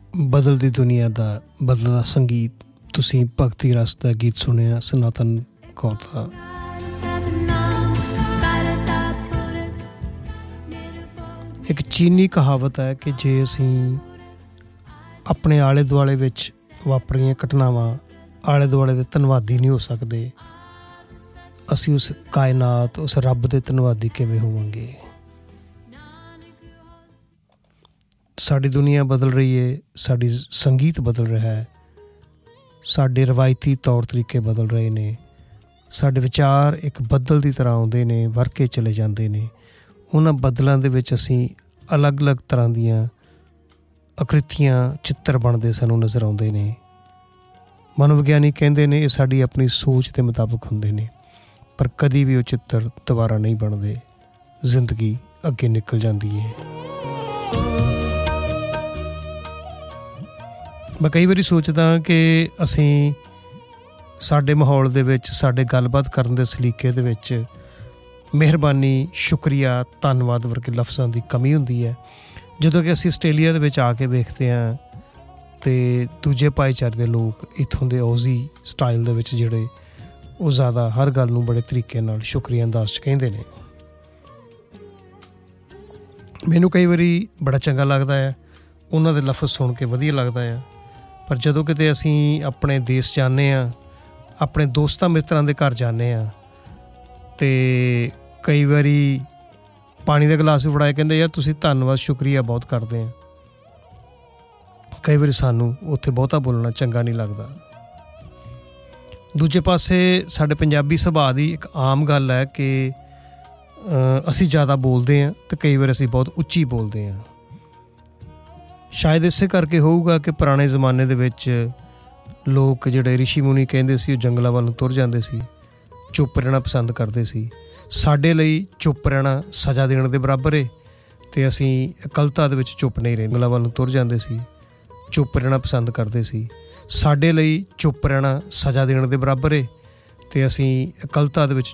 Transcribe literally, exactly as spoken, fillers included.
ਬਦਲਦੀ ਦੁਨੀਆ ਦਾ ਬਦਲਦਾ ਸੰਗੀਤ। ਤੁਸੀਂ ਭਗਤੀ ਰਸ ਦਾ ਗੀਤ ਸੁਣਿਆ ਸਨਾਤਨ ਕੌਰ ਦਾ। ਇੱਕ ਚੀਨੀ ਕਹਾਵਤ ਹੈ ਕਿ ਜੇ ਅਸੀਂ ਆਪਣੇ ਆਲੇ ਦੁਆਲੇ ਵਿੱਚ ਵਾਪਰੀਆਂ ਘਟਨਾਵਾਂ ਆਲੇ ਦੁਆਲੇ ਦੇ ਧੰਨਵਾਦੀ ਨਹੀਂ ਹੋ ਸਕਦੇ, ਅਸੀਂ ਉਸ ਕਾਇਨਾਤ ਉਸ ਰੱਬ ਦੇ ਧੰਨਵਾਦੀ ਕਿਵੇਂ ਹੋਵਾਂਗੇ। ਸਾਡੀ ਦੁਨੀਆ ਬਦਲ ਰਹੀ ਹੈ, ਸਾਡੀ ਸੰਗੀਤ ਬਦਲ ਰਿਹਾ ਹੈ, ਸਾਡੇ ਰਵਾਇਤੀ ਤੌਰ ਤਰੀਕੇ ਬਦਲ ਰਹੇ ਨੇ, ਸਾਡੇ ਵਿਚਾਰ ਇੱਕ ਬੱਦਲ ਦੀ ਤਰ੍ਹਾਂ ਆਉਂਦੇ ਨੇ, ਵਰ ਕੇ ਚਲੇ ਜਾਂਦੇ ਨੇ। ਉਹਨਾਂ ਬੱਦਲਾਂ ਦੇ ਵਿੱਚ ਅਸੀਂ ਅਲੱਗ-ਅਲੱਗ ਤਰ੍ਹਾਂ ਦੀਆਂ ਆਕ੍ਰਿਤੀਆਂ ਚਿੱਤਰ ਬਣਦੇ ਸਾਨੂੰ ਨਜ਼ਰ ਆਉਂਦੇ ਨੇ। ਮਨੋਵਿਗਿਆਨੀ ਕਹਿੰਦੇ ਨੇ ਇਹ ਸਾਡੀ ਆਪਣੀ ਸੋਚ ਦੇ ਮੁਤਾਬਕ ਹੁੰਦੇ ਨੇ, ਪਰ ਕਦੀ ਵੀ ਉਹ ਚਿੱਤਰ ਦੁਬਾਰਾ ਨਹੀਂ ਬਣਦੇ। ਜ਼ਿੰਦਗੀ ਅੱਗੇ ਨਿਕਲ ਜਾਂਦੀ ਹੈ। ਮੈਂ ਕਈ ਵਾਰੀ ਸੋਚਦਾ ਕਿ ਅਸੀਂ ਸਾਡੇ ਮਾਹੌਲ ਦੇ ਵਿੱਚ ਸਾਡੇ ਗੱਲਬਾਤ ਕਰਨ ਦੇ ਸਲੀਕੇ ਦੇ ਵਿੱਚ ਮਿਹਰਬਾਨੀ, ਸ਼ੁਕਰੀਆ, ਧੰਨਵਾਦ ਵਰਗੇ ਲਫ਼ਜ਼ਾਂ ਦੀ ਕਮੀ ਹੁੰਦੀ ਹੈ। ਜਦੋਂ ਕਿ ਅਸੀਂ ਆਸਟ੍ਰੇਲੀਆ ਦੇ ਵਿੱਚ ਆ ਕੇ ਵੇਖਦੇ ਹਾਂ ਅਤੇ ਦੂਜੇ ਭਾਈਚਾਰੇ ਦੇ ਲੋਕ ਇੱਥੋਂ ਦੇ ਔਜ਼ੀ ਸਟਾਈਲ ਦੇ ਵਿੱਚ ਜਿਹੜੇ ਉਹ ਜ਼ਿਆਦਾ ਹਰ ਗੱਲ ਨੂੰ ਬੜੇ ਤਰੀਕੇ ਨਾਲ ਸ਼ੁਕਰੀਆ ਅੰਦਾਜ਼ 'ਚ ਕਹਿੰਦੇ ਨੇ। ਮੈਨੂੰ ਕਈ ਵਾਰੀ ਬੜਾ ਚੰਗਾ ਲੱਗਦਾ ਹੈ, ਉਹਨਾਂ ਦੇ ਲਫ਼ਜ਼ ਸੁਣ ਕੇ ਵਧੀਆ ਲੱਗਦਾ ਆ। ਪਰ ਜਦੋਂ ਕਿਤੇ ਅਸੀਂ ਆਪਣੇ ਦੇਸ਼ ਜਾਂਦੇ ਹਾਂ, ਆਪਣੇ ਦੋਸਤਾਂ ਮਿੱਤਰਾਂ ਦੇ ਘਰ ਜਾਂਦੇ ਹਾਂ ਅਤੇ ਕਈ ਵਾਰੀ ਪਾਣੀ ਦਾ ਗਲਾਸ ਵੀ ਫੜਾਏ ਕਹਿੰਦੇ ਯਾਰ ਤੁਸੀਂ ਧੰਨਵਾਦ ਸ਼ੁਕਰੀਆ ਬਹੁਤ ਕਰਦੇ ਹਾਂ। ਕਈ ਵਾਰੀ ਸਾਨੂੰ ਉੱਥੇ ਬਹੁਤਾ ਬੋਲਣਾ ਚੰਗਾ ਨਹੀਂ ਲੱਗਦਾ। ਦੂਜੇ ਪਾਸੇ ਸਾਡੇ ਪੰਜਾਬੀ ਸੁਭਾਅ ਦੀ ਇੱਕ ਆਮ ਗੱਲ ਹੈ ਕਿ ਅਸੀਂ ਜ਼ਿਆਦਾ ਬੋਲਦੇ ਹਾਂ ਅਤੇ ਕਈ ਵਾਰ ਅਸੀਂ ਬਹੁਤ ਉੱਚੀ ਬੋਲਦੇ ਹਾਂ। ਸ਼ਾਇਦ ਇਸੇ ਕਰਕੇ ਹੋਊਗਾ ਕਿ ਪੁਰਾਣੇ ਜ਼ਮਾਨੇ ਦੇ ਵਿੱਚ ਲੋਕ ਜਿਹੜੇ ਰਿਸ਼ੀ ਮੁਨੀ ਕਹਿੰਦੇ ਸੀ ਉਹ ਜੰਗਲਾਂ ਵੱਲ ਨੂੰ ਤੁਰ ਜਾਂਦੇ ਸੀ, ਚੁੱਪ ਰਹਿਣਾ ਪਸੰਦ ਕਰਦੇ ਸੀ। ਸਾਡੇ ਲਈ ਚੁੱਪ ਰਹਿਣਾ ਸਜ਼ਾ ਦੇਣ ਦੇ ਬਰਾਬਰ ਹੈ ਅਤੇ ਅਸੀਂ ਇਕੱਲਤਾ ਦੇ ਵਿੱਚ ਚੁੱਪ ਨਹੀਂ ਰਹਿੰਦੇ, ਜੰਗਲਾਂ ਵੱਲ ਨੂੰ ਤੁਰ ਜਾਂਦੇ ਸੀ, ਚੁੱਪ ਰਹਿਣਾ ਪਸੰਦ ਕਰਦੇ ਸੀ। ਸਾਡੇ ਲਈ ਚੁੱਪ ਰਹਿਣਾ ਸਜ਼ਾ ਦੇਣ ਦੇ ਬਰਾਬਰ ਹੈ ਅਤੇ ਅਸੀਂ ਇਕੱਲਤਾ ਦੇ ਵਿੱਚ